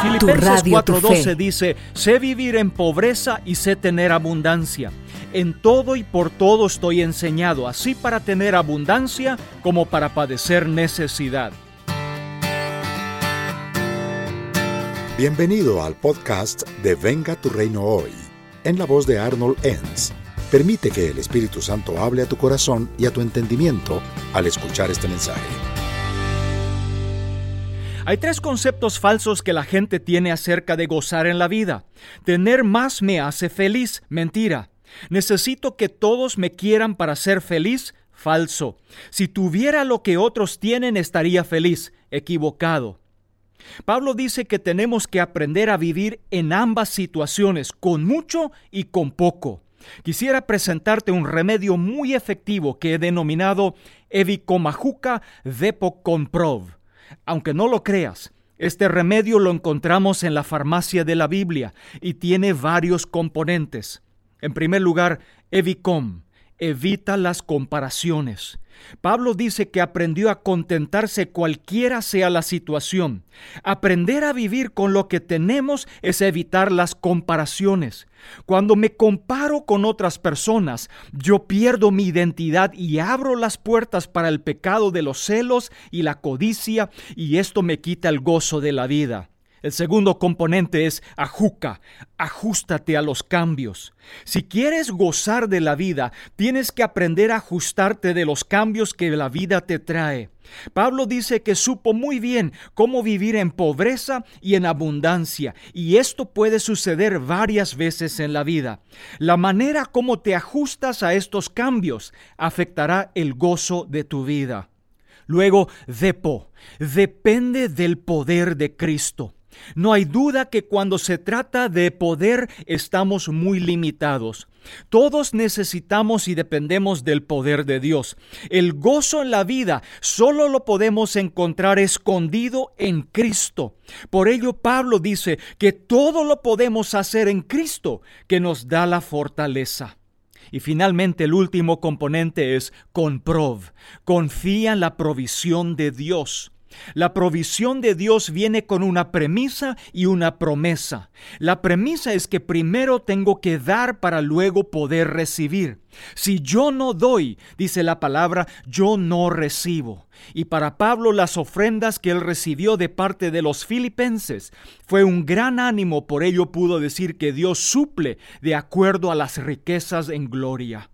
Filipenses 4:12 dice: sé vivir en pobreza y sé tener abundancia. En todo y por todo estoy enseñado, así para tener abundancia como para padecer necesidad. Bienvenido al podcast de Venga tu Reino Hoy, en la voz de Arnold Enns. Permite que el Espíritu Santo hable a tu corazón y a tu entendimiento al escuchar este mensaje. Hay 3 conceptos falsos que la gente tiene acerca de gozar en la vida. Tener más me hace feliz, mentira. Necesito que todos me quieran para ser feliz, falso. Si tuviera lo que otros tienen, estaría feliz, equivocado. Pablo dice que tenemos que aprender a vivir en ambas situaciones, con mucho y con poco. Quisiera presentarte un remedio muy efectivo que he denominado Evikomajuka Depocomprov. Aunque no lo creas, este remedio lo encontramos en la farmacia de la Biblia y tiene varios componentes. En primer lugar, Evikom, evita las comparaciones. Pablo dice que aprendió a contentarse cualquiera sea la situación. Aprender a vivir con lo que tenemos es evitar las comparaciones. Cuando me comparo con otras personas, yo pierdo mi identidad y abro las puertas para el pecado de los celos y la codicia, y esto me quita el gozo de la vida. El segundo componente es ajuka, ajústate a los cambios. Si quieres gozar de la vida, tienes que aprender a ajustarte de los cambios que la vida te trae. Pablo dice que supo muy bien cómo vivir en pobreza y en abundancia, y esto puede suceder varias veces en la vida. La manera como te ajustas a estos cambios afectará el gozo de tu vida. Luego, depende del poder de Cristo. No hay duda que cuando se trata de poder estamos muy limitados. Todos necesitamos y dependemos del poder de Dios. El gozo en la vida solo lo podemos encontrar escondido en Cristo. Por ello Pablo dice que todo lo podemos hacer en Cristo, que nos da la fortaleza. Y finalmente el último componente es comprov. Confía en la provisión de Dios. La provisión de Dios viene con una premisa y una promesa. La premisa es que primero tengo que dar para luego poder recibir. Si yo no doy, dice la palabra, yo no recibo. Y para Pablo las ofrendas que él recibió de parte de los filipenses fue un gran ánimo, por ello pudo decir que Dios suple de acuerdo a las riquezas en gloria.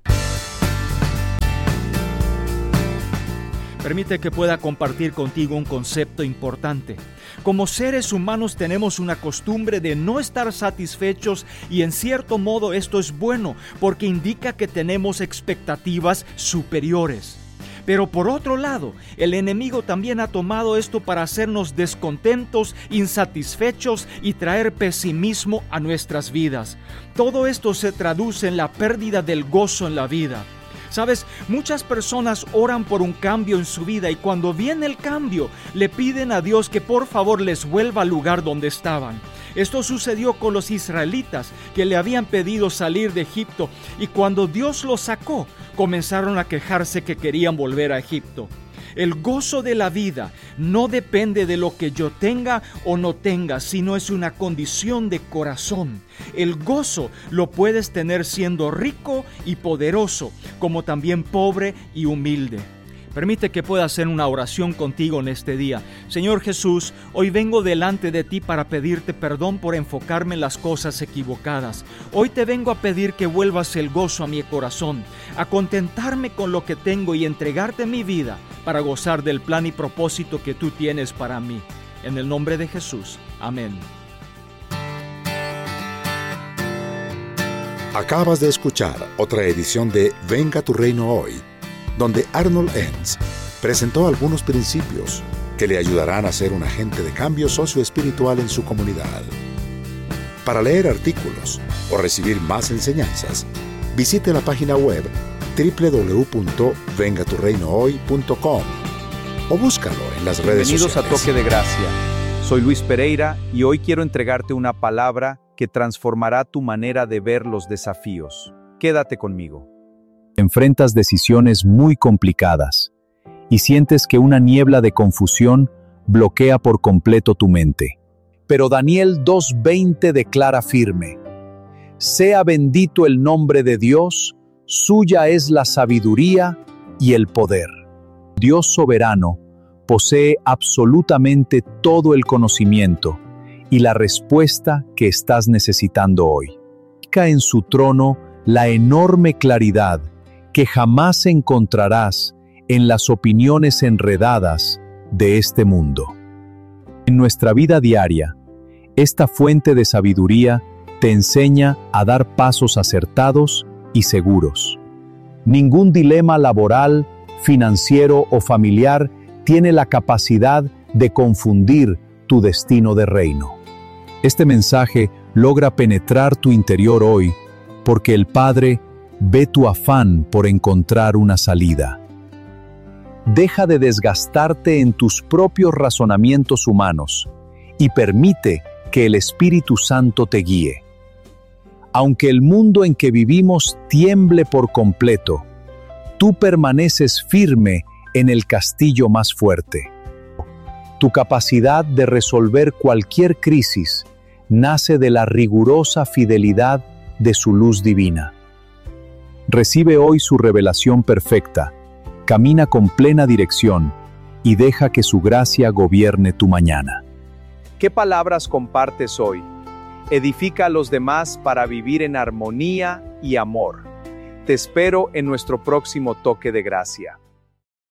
Permite que pueda compartir contigo un concepto importante. Como seres humanos tenemos una costumbre de no estar satisfechos y en cierto modo esto es bueno porque indica que tenemos expectativas superiores. Pero por otro lado, el enemigo también ha tomado esto para hacernos descontentos, insatisfechos y traer pesimismo a nuestras vidas. Todo esto se traduce en la pérdida del gozo en la vida. Sabes, muchas personas oran por un cambio en su vida y cuando viene el cambio, le piden a Dios que por favor les vuelva al lugar donde estaban. Esto sucedió con los israelitas que le habían pedido salir de Egipto y cuando Dios los sacó, comenzaron a quejarse que querían volver a Egipto. El gozo de la vida no depende de lo que yo tenga o no tenga, sino es una condición de corazón. El gozo lo puedes tener siendo rico y poderoso, como también pobre y humilde. Permite que pueda hacer una oración contigo en este día. Señor Jesús, hoy vengo delante de ti para pedirte perdón por enfocarme en las cosas equivocadas. Hoy te vengo a pedir que vuelvas el gozo a mi corazón, a contentarme con lo que tengo y entregarte mi vida para gozar del plan y propósito que tú tienes para mí. En el nombre de Jesús. Amén. Acabas de escuchar otra edición de Venga tu Reino Hoy, donde Arnold Enns presentó algunos principios que le ayudarán a ser un agente de cambio socioespiritual en su comunidad. Para leer artículos o recibir más enseñanzas, visite la página web www.vengaturreinohoy.com o búscalo en las redes sociales. Bienvenidos a Toque de Gracia. Soy Luis Pereira y hoy quiero entregarte una palabra que transformará tu manera de ver los desafíos. Quédate conmigo. Enfrentas decisiones muy complicadas y sientes que una niebla de confusión bloquea por completo tu mente. pero Daniel 2:20 declara firme: sea bendito el nombre de Dios, suya es la sabiduría y el poder. Dios soberano posee absolutamente todo el conocimiento y la respuesta que estás necesitando hoy. En su trono la enorme claridad que jamás encontrarás en las opiniones enredadas de este mundo. En nuestra vida diaria, esta fuente de sabiduría te enseña a dar pasos acertados y seguros. Ningún dilema laboral, financiero o familiar tiene la capacidad de confundir tu destino de reino. Este mensaje logra penetrar tu interior hoy porque el Padre ve tu afán por encontrar una salida. Deja de desgastarte en tus propios razonamientos humanos y permite que el Espíritu Santo te guíe. Aunque el mundo en que vivimos tiemble por completo, tú permaneces firme en el castillo más fuerte. Tu capacidad de resolver cualquier crisis nace de la rigurosa fidelidad de su luz divina. Recibe hoy su revelación perfecta, camina con plena dirección y deja que su gracia gobierne tu mañana. ¿Qué palabras compartes hoy? Edifica a los demás para vivir en armonía y amor. Te espero en nuestro próximo toque de gracia.